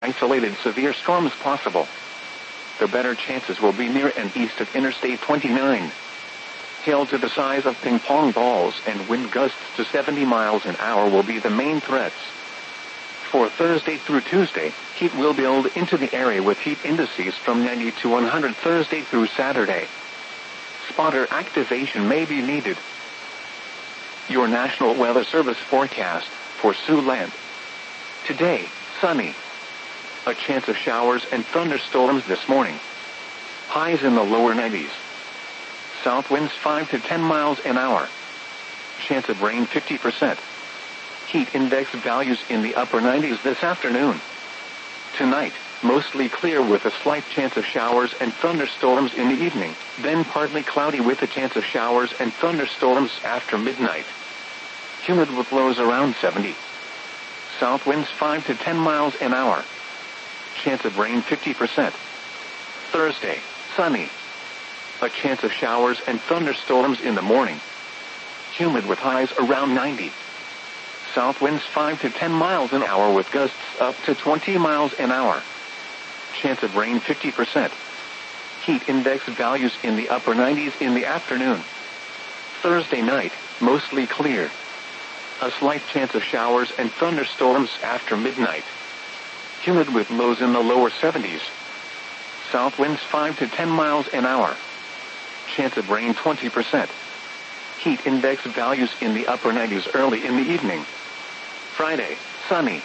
isolated severe storms possible. The better chances will be near and east of Interstate 29. Hail to the size of ping pong balls and wind gusts to 70 miles an hour will be the main threats. For Thursday through Tuesday, heat will build into the area with heat indices from 90 to 100 Thursday through Saturday. Spotter activation may be needed. Your National Weather Service forecast for Siouxland. Today, sunny. A chance of showers and thunderstorms this morning. Highs in the lower 90s. South winds 5 to 10 miles an hour. Chance of rain 50%. Heat index values in the upper 90s this afternoon. Tonight, mostly clear with a slight chance of showers and thunderstorms in the evening, then partly cloudy with a chance of showers and thunderstorms after midnight. Humid with lows around 70. South winds 5 to 10 miles an hour. Chance of rain 50%. Thursday, sunny. A chance of showers and thunderstorms in the morning. Humid with highs around 90. South winds 5 to 10 miles an hour with gusts up to 20 miles an hour. Chance of rain 50%. Heat index values in the upper 90s in the afternoon. Thursday night, mostly clear. A slight chance of showers and thunderstorms after midnight. Humid with lows in the lower 70s. South winds 5 to 10 miles an hour. Chance of rain 20%. Heat index values in the upper 90s early in the evening. Friday, sunny.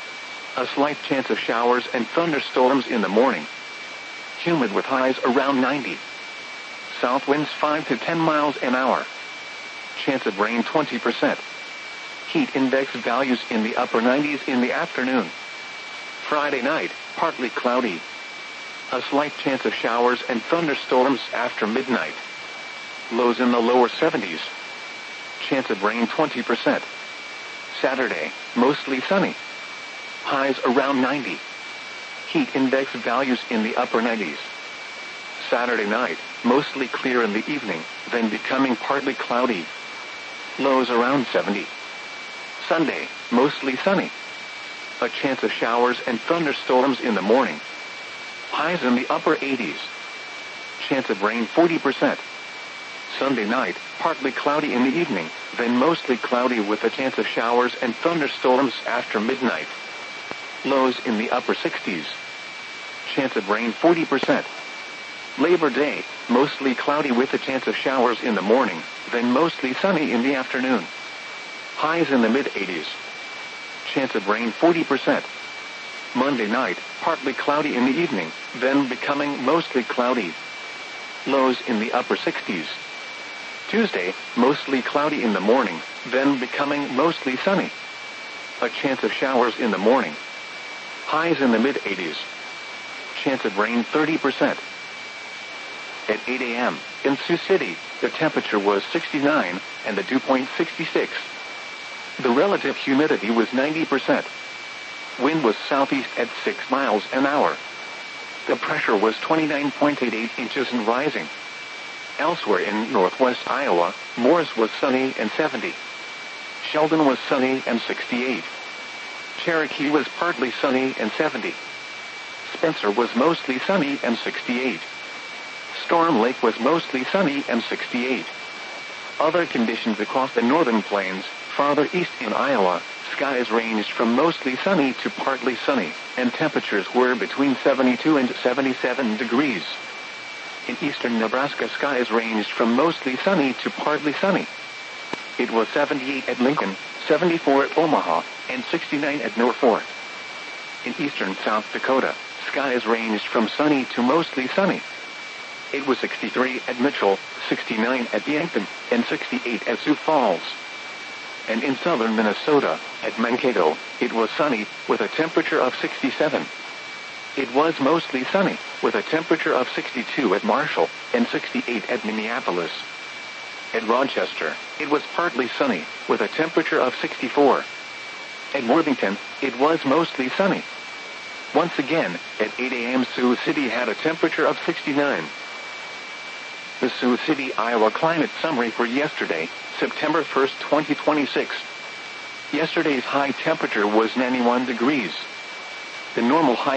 A slight chance of showers and thunderstorms in the morning. Humid with highs around 90. South winds 5 to 10 miles an hour. Chance of rain 20%. Heat index values in the upper 90s in the afternoon. Friday night, partly cloudy. A slight chance of showers and thunderstorms after midnight. Lows in the lower 70s. Chance of rain 20%. Saturday, mostly sunny. Highs around 90. Heat index values in the upper 90s. Saturday night, mostly clear in the evening, then becoming partly cloudy. Lows around 70. Sunday, mostly sunny. A chance of showers and thunderstorms in the morning. Highs in the upper 80s. Chance of rain 40%. Sunday night, partly cloudy in the evening, then mostly cloudy with a chance of showers and thunderstorms after midnight. Lows in the upper 60s. Chance of rain 40%. Labor Day, mostly cloudy with a chance of showers in the morning, then mostly sunny in the afternoon. Highs in the mid-80s. Chance of rain 40%. Monday night, partly cloudy in the evening, then becoming mostly cloudy. Lows in the upper 60s. Tuesday, mostly cloudy in the morning, then becoming mostly sunny. A chance of showers in the morning. Highs in the mid-80s. Chance of rain 30%. At 8 a.m., in Sioux City, the temperature was 69, and the dew point 66. The relative humidity was 90%. Wind was southeast at 6 miles an hour. The pressure was 29.88 inches and rising. Elsewhere in northwest Iowa, Morris was sunny and 70. Sheldon was sunny and 68. Cherokee was partly sunny and 70. Spencer was mostly sunny and 68. Storm Lake was mostly sunny and 68. Other conditions across the northern plains, farther east in Iowa, skies ranged from mostly sunny to partly sunny, and temperatures were between 72 and 77 degrees. In eastern Nebraska, skies ranged from mostly sunny to partly sunny. It was 78 at Lincoln, 74 at Omaha, and 69 at Norfolk. In eastern South Dakota, skies ranged from sunny to mostly sunny. It was 63 at Mitchell, 69 at Yankton, and 68 at Sioux Falls. And in southern Minnesota, at Mankato, it was sunny, with a temperature of 67. It was mostly sunny, with a temperature of 62 at Marshall, and 68 at Minneapolis. At Rochester, it was partly sunny, with a temperature of 64. At Worthington, it was mostly sunny. Once again, at 8 a.m. Sioux City had a temperature of 69. The Sioux City, Iowa climate summary for yesterday, September 1, 2026. Yesterday's high temperature was 91 degrees. The normal high